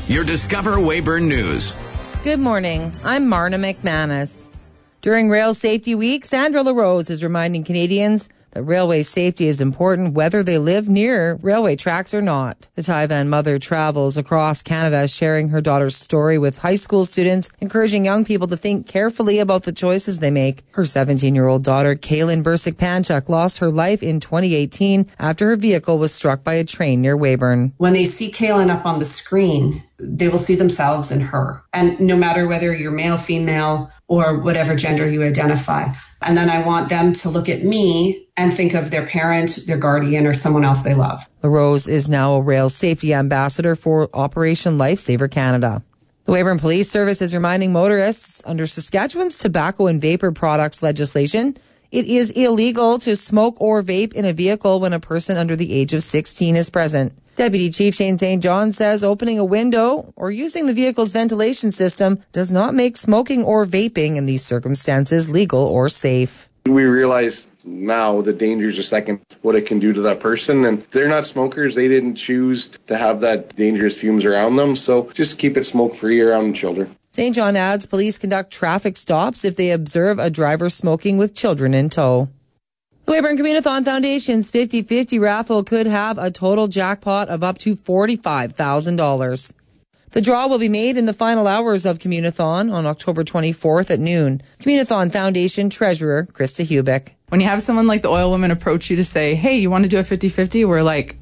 your Discover Weyburn News. Good morning. I'm Marna McManus. During Rail Safety Week, Sandra LaRose is reminding Canadians that railway safety is important whether they live near railway tracks or not. The Taiwan mother travels across Canada sharing her daughter's story with high school students, encouraging young people to think carefully about the choices they make. Her 17-year-old daughter, Kaylin Bursick-Panchuk, lost her life in 2018 after her vehicle was struck by a train near Weyburn. When they see Kaylin up on the screen, they will see themselves in her. And no matter whether you're male, female, or whatever gender you identify. And then I want them to look at me and think of their parent, their guardian, or someone else they love. LaRose is now a rail safety ambassador for Operation Lifesaver Canada. The Weyburn Police Service is reminding motorists under Saskatchewan's tobacco and vapor products legislation, it is illegal to smoke or vape in a vehicle when a person under the age of 16 is present. Deputy Chief Shane St. John says opening a window or using the vehicle's ventilation system does not make smoking or vaping in these circumstances legal or safe. We realize now the dangers of second, what it can do to that person. And they're not smokers. They didn't choose to have that dangerous fumes around them. So just keep it smoke-free around children. St. John adds police conduct traffic stops if they observe a driver smoking with children in tow. The Weyburn Communithon Foundation's 50-50 raffle could have a total jackpot of up to $45,000. The draw will be made in the final hours of Communithon on October 24th at noon. Communithon Foundation Treasurer Krista Hubick. When you have someone like the Oil Women approach you to say, hey, you want to do a 50-50? We're like,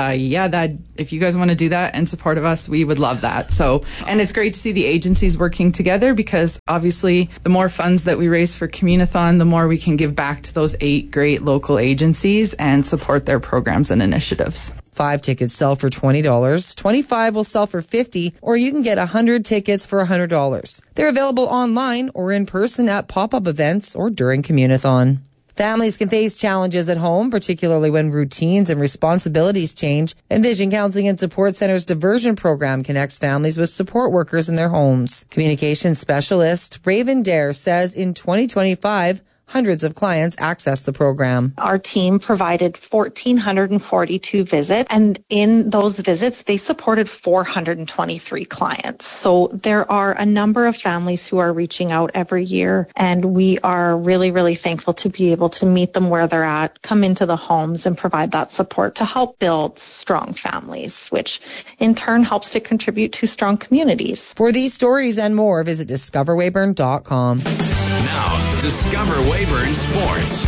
if you guys want to do that in support of us, we would love that. So, and it's great to see the agencies working together because obviously the more funds that we raise for Communithon, the more we can give back to those 8 great local agencies and support their programs and initiatives. 5 tickets sell for $20, 25 will sell for $50, or you can get 100 tickets for $100. They're available online or in person at pop-up events or during Communithon. Families can face challenges at home, particularly when routines and responsibilities change. Envision Counseling and Support Center's diversion program connects families with support workers in their homes. Communications specialist Raven Dare says in 2025, hundreds of clients access the program. Our team provided 1,442 visits, and in those visits, they supported 423 clients. So there are a number of families who are reaching out every year, and we are really, really thankful to be able to meet them where they're at, come into the homes, and provide that support to help build strong families, which in turn helps to contribute to strong communities. For these stories and more, visit discoverweyburn.com. Now, Discover Weyburn Sports.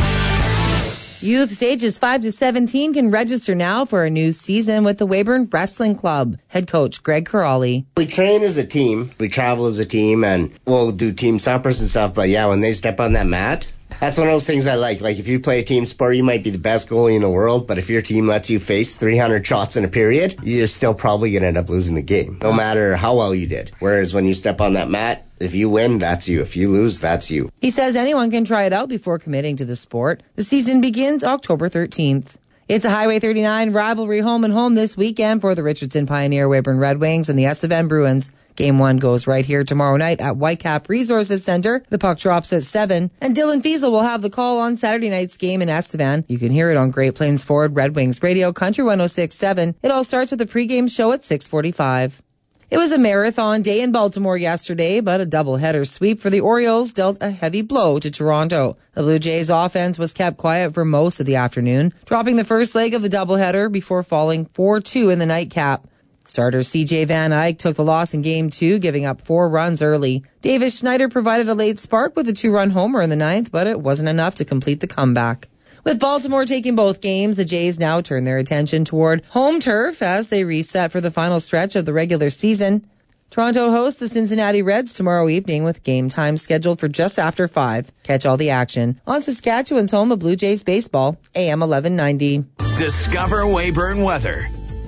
Youth ages 5 to 17 can register now for a new season with the Weyburn Wrestling Club. Head coach Greg Corrali. We train as a team. We travel as a team, and we'll do team suppers and stuff. But yeah, when they step on that mat, that's one of those things I like. Like, if you play a team sport, you might be the best goalie in the world, but if your team lets you face 300 shots in a period, you're still probably going to end up losing the game, no matter how well you did. Whereas when you step on that mat, if you win, that's you. If you lose, that's you. He says anyone can try it out before committing to the sport. The season begins October 13th. It's a Highway 39 rivalry home and home this weekend for the Richardson Pioneer Weyburn Red Wings and the SFN Bruins. Game 1 goes right here tomorrow night at Whitecap Resources Center. The puck drops at 7, and Dylan Fiesel will have the call on Saturday night's game in Estevan. You can hear it on Great Plains Ford Red Wings Radio, Country 106.7. It all starts with a pregame show at 6:45. It was a marathon day in Baltimore yesterday, but a doubleheader sweep for the Orioles dealt a heavy blow to Toronto. The Blue Jays offense was kept quiet for most of the afternoon, dropping the first leg of the doubleheader before falling 4-2 in the nightcap. Starter C.J. Van Eyck took the loss in Game 2, giving up 4 runs early. Davis Schneider provided a late spark with a 2-run homer in the 9th, but it wasn't enough to complete the comeback. With Baltimore taking both games, the Jays now turn their attention toward home turf as they reset for the final stretch of the regular season. Toronto hosts the Cincinnati Reds tomorrow evening with game time scheduled for just after 5. Catch all the action on Saskatchewan's home of Blue Jays baseball, AM 1190. Discover Weyburn weather.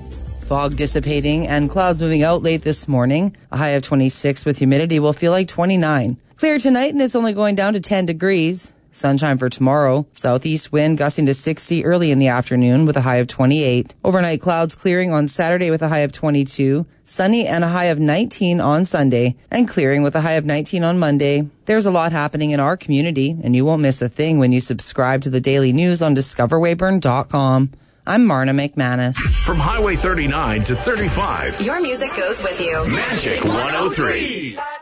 Fog dissipating and clouds moving out late this morning. A high of 26 with humidity will feel like 29. Clear tonight and it's only going down to 10 degrees. Sunshine for tomorrow. Southeast wind gusting to 60 early in the afternoon with a high of 28. Overnight clouds clearing on Saturday with a high of 22. Sunny and a high of 19 on Sunday. And clearing with a high of 19 on Monday. There's a lot happening in our community, and you won't miss a thing when you subscribe to the daily news on discoverweyburn.com. I'm Marna McManus. From Highway 39 to 35. Your music goes with you. Magic 103.